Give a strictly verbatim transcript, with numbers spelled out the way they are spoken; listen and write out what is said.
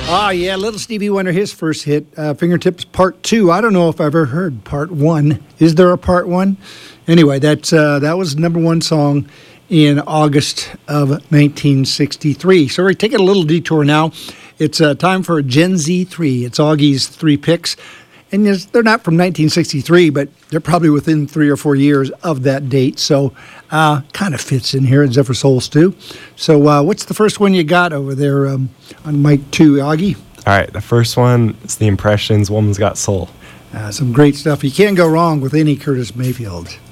Ah, yeah, Little Stevie Wonder, his first hit, uh, Fingertips Part Two. I don't know if I've ever heard Part One. Is there a Part One? Anyway, that's uh, that was number one song in August of nineteen sixty-three. So we're taking a little detour now. It's uh, time for Gen Z three. It's Augie's three picks. And yes, they're not from nineteen sixty-three, but they're probably within three or four years of that date. So uh, kind of fits in here at Zephyr Soul Stew. So uh, what's the first one you got over there um, on mic two, Augie? All right, the first one is The Impressions, Woman's Got Soul. Uh, some great stuff. You can't go wrong with any Curtis Mayfield.